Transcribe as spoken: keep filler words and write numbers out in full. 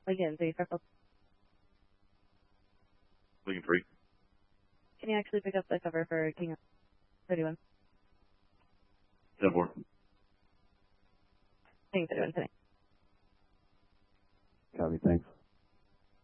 Lincoln three, Purple. Lincoln three. Can you actually pick up the cover for King thirty-one? ten four. King thirty-one, tonight. Copy, thanks.